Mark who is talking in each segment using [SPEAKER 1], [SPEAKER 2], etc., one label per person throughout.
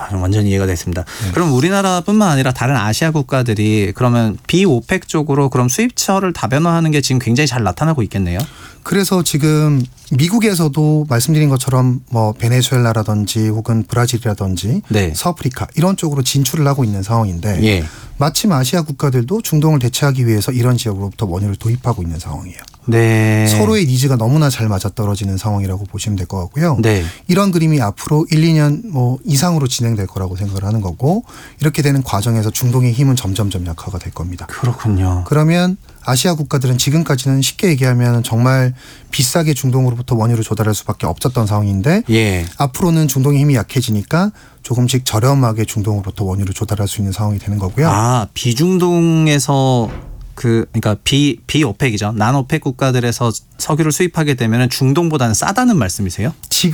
[SPEAKER 1] 완전히 이해가 됐습니다. 그럼 우리나라뿐만 아니라 다른 아시아 국가들이 그러면 비오펙 쪽으로 그럼 수입처를 다변화하는 게 지금 굉장히 잘 나타나고 있겠네요.
[SPEAKER 2] 그래서 지금 미국에서도 말씀드린 것처럼 뭐 베네수엘라라든지 혹은 브라질이라든지
[SPEAKER 1] 네.
[SPEAKER 2] 서아프리카 이런 쪽으로 진출을 하고 있는 상황인데
[SPEAKER 1] 예.
[SPEAKER 2] 마침 아시아 국가들도 중동을 대체하기 위해서 이런 지역으로부터 원유를 도입하고 있는 상황이에요.
[SPEAKER 1] 네.
[SPEAKER 2] 서로의 니즈가 너무나 잘 맞아떨어지는 상황이라고 보시면 될 것 같고요.
[SPEAKER 1] 네.
[SPEAKER 2] 이런 그림이 앞으로 1, 2년 뭐 이상으로 진행될 거라고 생각을 하는 거고 이렇게 되는 과정에서 중동의 힘은 점점점 약화가 될 겁니다.
[SPEAKER 1] 그렇군요.
[SPEAKER 2] 그러면 아시아 국가들은 지금까지는 쉽게 얘기하면 정말 비싸게 중동으로부터 원유를 조달할 수밖에 없었던 상황인데
[SPEAKER 1] 예.
[SPEAKER 2] 앞으로는 중동의 힘이 약해지니까 조금씩 저렴하게 중동으로부터 원유를 조달할 수 있는 상황이 되는 거고요.
[SPEAKER 1] 아, 비중동에서 그러니까 비오펙이죠. 난오펙 국가들에서 석유를 수입하게 되면 중동보다는 싸다는 말씀이세요?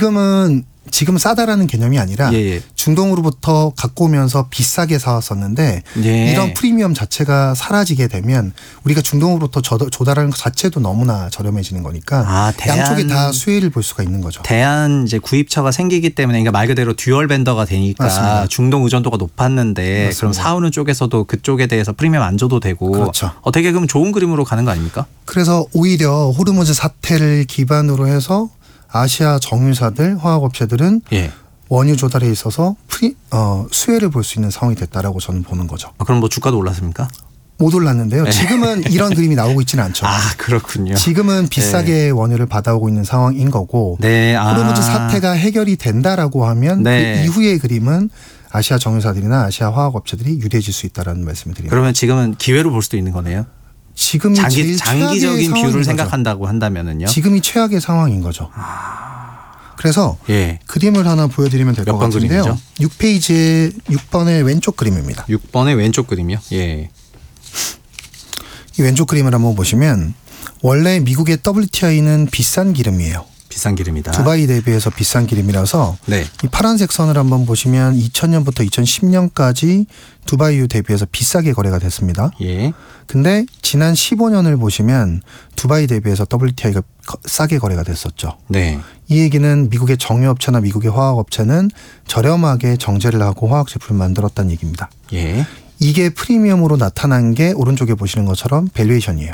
[SPEAKER 2] 지금 싸다라는 개념이 아니라
[SPEAKER 1] 예.
[SPEAKER 2] 중동으로부터 갖고 오면서 비싸게 사왔었는데
[SPEAKER 1] 예.
[SPEAKER 2] 이런 프리미엄 자체가 사라지게 되면 우리가 중동으로부터 조달하는 것 자체도 너무나 저렴해지는 거니까 양쪽에 다 수혜를 볼 수가 있는 거죠.
[SPEAKER 1] 대한 이제 구입처가 생기기 때문에 그러니까 말 그대로 듀얼 벤더가 되니까
[SPEAKER 2] 맞습니다.
[SPEAKER 1] 중동 의존도가 높았는데
[SPEAKER 2] 맞습니다.
[SPEAKER 1] 그럼 사오는 쪽에서도 그쪽에 대해서 프리미엄 안 줘도 되고
[SPEAKER 2] 그렇죠.
[SPEAKER 1] 어떻게 그럼 좋은 그림으로 가는 거 아닙니까?
[SPEAKER 2] 그래서 오히려 호르무즈 사태를 기반으로 해서 아시아 정유사들, 화학업체들은
[SPEAKER 1] 예.
[SPEAKER 2] 원유 조달에 있어서 수혜를 볼 수 있는 상황이 됐다라고 저는 보는 거죠.
[SPEAKER 1] 그럼 뭐 주가도 올랐습니까?
[SPEAKER 2] 못 올랐는데요. 지금은 이런 그림이 나오고 있지는 않죠.
[SPEAKER 1] 아, 그렇군요.
[SPEAKER 2] 지금은 비싸게 원유를 받아오고 있는 상황인 거고
[SPEAKER 1] 네.
[SPEAKER 2] 호르무즈 사태가 해결이 된다라고 하면
[SPEAKER 1] 네.
[SPEAKER 2] 그 이후의 그림은 아시아 정유사들이나 아시아 화학업체들이 유리해질 수 있다라는 말씀을 드립니다.
[SPEAKER 1] 그러면 지금은 기회로 볼 수도 있는 거네요.
[SPEAKER 2] 지금이 제일
[SPEAKER 1] 장기적인
[SPEAKER 2] 최악의
[SPEAKER 1] 뷰를
[SPEAKER 2] 상황인
[SPEAKER 1] 생각한다고 한다면은요.
[SPEAKER 2] 지금이 최악의 상황인 거죠. 그래서
[SPEAKER 1] 예.
[SPEAKER 2] 그림을 하나 보여드리면 될 것
[SPEAKER 1] 몇 번
[SPEAKER 2] 같은데요.
[SPEAKER 1] 그림이죠?
[SPEAKER 2] 6페이지의 6번의 왼쪽 그림입니다.
[SPEAKER 1] 6번의 왼쪽 그림이요. 예.
[SPEAKER 2] 이 왼쪽 그림을 한번 보시면 원래 미국의 WTI는 비싼 기름이에요.
[SPEAKER 1] 비싼 기름이다.
[SPEAKER 2] 두바이 대비해서 비싼 기름이라서
[SPEAKER 1] 네.
[SPEAKER 2] 이 파란색 선을 한번 보시면 2000년부터 2010년까지 두바이유 대비해서 비싸게 거래가 됐습니다.
[SPEAKER 1] 예.
[SPEAKER 2] 근데 지난 15년을 보시면 두바이 대비해서 WTI가 싸게 거래가 됐었죠.
[SPEAKER 1] 네.
[SPEAKER 2] 이 얘기는 미국의 정유업체나 미국의 화학업체는 저렴하게 정제를 하고 화학 제품을 만들었다는 얘기입니다.
[SPEAKER 1] 예.
[SPEAKER 2] 이게 프리미엄으로 나타난 게 오른쪽에 보시는 것처럼 밸류에이션이에요.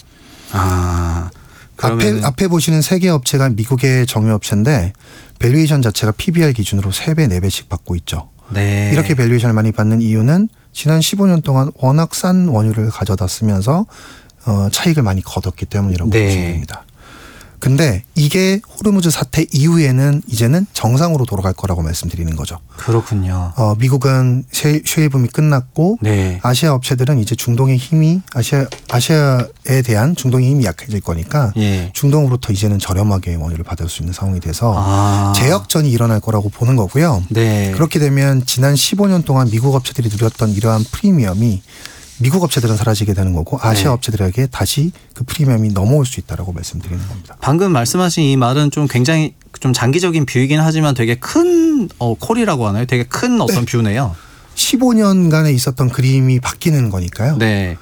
[SPEAKER 1] 아. 그러면은
[SPEAKER 2] 앞에 보시는 세 개 업체가 미국의 정유업체인데 밸류에이션 자체가 PBR 기준으로 3배, 4배씩 받고 있죠.
[SPEAKER 1] 네.
[SPEAKER 2] 이렇게 밸류에이션을 많이 받는 이유는 지난 15년 동안 워낙 싼 원유를 가져다 쓰면서 차익을 많이 거뒀기 때문이라고
[SPEAKER 1] 네.
[SPEAKER 2] 보시면 됩니다. 근데 이게 호르무즈 사태 이후에는 이제는 정상으로 돌아갈 거라고 말씀드리는 거죠.
[SPEAKER 1] 그렇군요.
[SPEAKER 2] 미국은 셰일 붐이 끝났고
[SPEAKER 1] 네.
[SPEAKER 2] 아시아 업체들은 이제 중동의 힘이 아시아에 대한 중동의 힘이 약해질 거니까
[SPEAKER 1] 예.
[SPEAKER 2] 중동으로부터 이제는 저렴하게 원유를 받을 수 있는 상황이 돼서
[SPEAKER 1] 아.
[SPEAKER 2] 재역전이 일어날 거라고 보는 거고요.
[SPEAKER 1] 네.
[SPEAKER 2] 그렇게 되면 지난 15년 동안 미국 업체들이 누렸던 이러한 프리미엄이 미국 업체들은 사라지게 되는 거고 아시아
[SPEAKER 1] 네.
[SPEAKER 2] 업체들에게 다시 그 프리미엄이 넘어올 수 있다라고 말씀드리는 겁니다.
[SPEAKER 1] 방금 말씀하신 이 말은 좀 굉장히 좀 장기적인 뷰이긴 하지만 되게 큰 콜이라고 하나요? 되게 큰 어떤 뷰네요.
[SPEAKER 2] 15년간에 있었던 그림이 바뀌는 거니까요.
[SPEAKER 1] 네.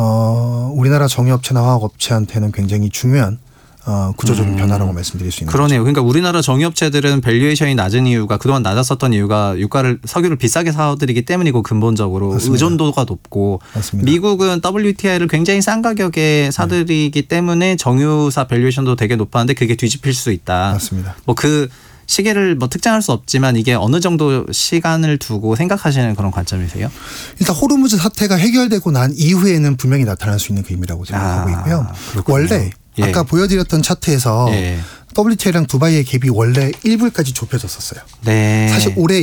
[SPEAKER 2] 우리나라 정유업체나 화학업체한테는 굉장히 중요한 구조적인 변화라고 말씀드릴 수 있는
[SPEAKER 1] 그러네요. 그러니까 우리나라 정유업체들은 밸류에이션이 낮은 이유가 그동안 낮았었던 이유가 석유를 비싸게 사들이기 때문이고 근본적으로
[SPEAKER 2] 맞습니다.
[SPEAKER 1] 의존도가 높고
[SPEAKER 2] 맞습니다.
[SPEAKER 1] 미국은 WTI를 굉장히 싼 가격에 사들이기 때문에 정유사 밸류에이션도 되게 높았는데 그게 뒤집힐 수 있다.
[SPEAKER 2] 맞습니다.
[SPEAKER 1] 뭐 그 시계를 뭐 특정할 수 없지만 이게 어느 정도 시간을 두고 생각하시는 그런 관점이세요?
[SPEAKER 2] 일단 호르무즈 사태가 해결되고 난 이후에는 분명히 나타날 수 있는 그림이라고 생각하고 있고요.
[SPEAKER 1] 그렇군요.
[SPEAKER 2] 원래
[SPEAKER 1] 예.
[SPEAKER 2] 아까 보여드렸던 차트에서
[SPEAKER 1] 예.
[SPEAKER 2] WTI랑 두바이의 갭이 원래 1불까지 좁혀졌었어요.
[SPEAKER 1] 네.
[SPEAKER 2] 사실 올해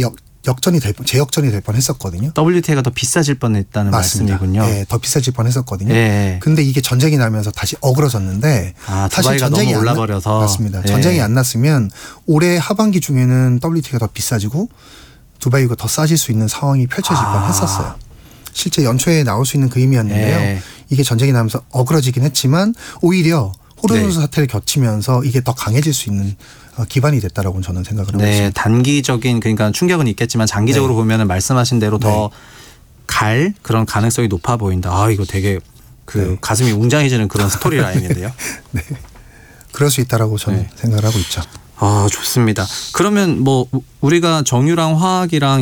[SPEAKER 2] 재역전이 될 뻔했었거든요.
[SPEAKER 1] WTI가 더 비싸질 뻔했다는
[SPEAKER 2] 맞습니다.
[SPEAKER 1] 말씀이군요.
[SPEAKER 2] 네, 더 비싸질 뻔했었거든요.
[SPEAKER 1] 예.
[SPEAKER 2] 근데 이게 전쟁이 나면서 다시 어그러졌는데 사실
[SPEAKER 1] 두바이가
[SPEAKER 2] 전쟁이
[SPEAKER 1] 너무 올라버려서
[SPEAKER 2] 맞습니다.
[SPEAKER 1] 예.
[SPEAKER 2] 전쟁이 안 났으면 올해 하반기 중에는 WTI가 더 비싸지고 두바이가 더 싸질 수 있는 상황이 펼쳐질 뻔했었어요. 실제 연초에 나올 수 있는 그림이었는데요.
[SPEAKER 1] 예.
[SPEAKER 2] 이게 전쟁이 나면서 어그러지긴 했지만 오히려 호르무즈 사태를 겹치면서 이게 더 강해질 수 있는 기반이 됐다라고 저는 생각을 하고
[SPEAKER 1] 네,
[SPEAKER 2] 있습니다.
[SPEAKER 1] 단기적인 그러니까 충격은 있겠지만 장기적으로
[SPEAKER 2] 네.
[SPEAKER 1] 보면은 말씀하신 대로 더 갈 그런 가능성이 높아 보인다. 이거 되게
[SPEAKER 2] 네.
[SPEAKER 1] 가슴이 웅장해지는 그런 스토리 라인인데요.
[SPEAKER 2] 네, 그럴 수 있다라고 저는
[SPEAKER 1] 네.
[SPEAKER 2] 생각을 하고 있죠.
[SPEAKER 1] 좋습니다. 그러면 뭐 우리가 정유랑 화학이랑